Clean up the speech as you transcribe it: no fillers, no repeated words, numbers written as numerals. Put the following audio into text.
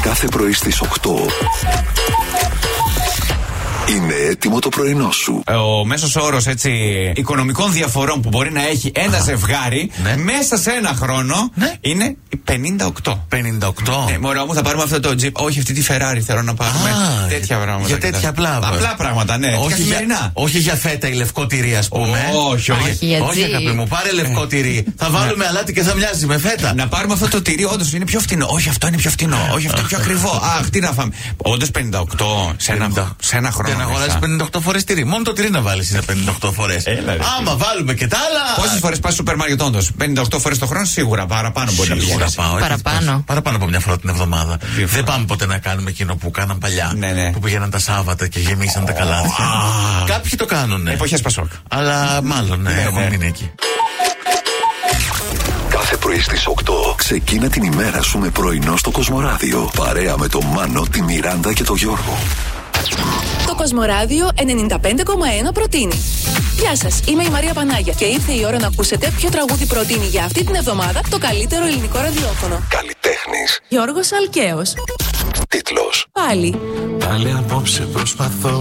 Κάθε πρωί στις 8 είναι έτοιμο το πρωινό σου. Ο μέσος όρος οικονομικών διαφορών που μπορεί να έχει ένα ζευγάρι μέσα σε ένα χρόνο είναι 58. 58. Ναι, μωρό μου, θα πάρουμε αυτό το τζιπ. Όχι, αυτή τη Ferrari θέλω να πάρουμε. Τέτοια πράγματα. Για τέτοια απλά πράγματα, ναι. Όχι για φέτα ή λευκό τυρί, ας πούμε. Όχι, αγάπη μου, πάρε λευκό τυρί. Θα βάλουμε αλάτι και θα μοιάζει με φέτα. Να πάρουμε αυτό το τυρί, όντως είναι πιο φτηνό. Όχι, αυτό είναι πιο φτηνό. Όχι, αυτό είναι πιο ακριβό. Αχ, τι να φάμε. Όντως 58 σε ένα χρόνο. Και να αγοράσει 58 φορές τυρί. Μόνο το τυρί να βάλεις είναι 58 φορές. Άμα βάλουμε και τα άλλα. Πόσες φορές πας στο σούπερ μάρκετ, όντως? 58 φορές το χρόνο σίγουρα. Παραπάνω μπορεί να πηγαίνεις. Παραπάνω από μια φορά την εβδομάδα. Δεν πάμε ποτέ να κάνουμε εκείνο που κάναν παλιά. Που πήγαιναν τα Σάββατα και γεμίσαν τα καλάθια. Κάποιοι το κάνουν. Εποχές Πασόκ. Αλλά μάλλον έχουμε μείνει εκεί. Κάθε πρωί στις 8 ξεκίνα την ημέρα σου με πρωινό στο Κοσμοράδιο. Παρέα με τον Μάνο, τη Μιράντα και τον Γιώργο. Το Κοσμοράδιο 95,1 προτείνει. Γεια σας, είμαι η Μαρία Πανάγια και ήρθε η ώρα να ακούσετε ποιο τραγούδι προτείνει για αυτή την εβδομάδα το καλύτερο ελληνικό ραδιόφωνο. Καλλιτέχνης Γιώργος Αλκαίος. Τίτλος. Πάλι απόψε προσπαθώ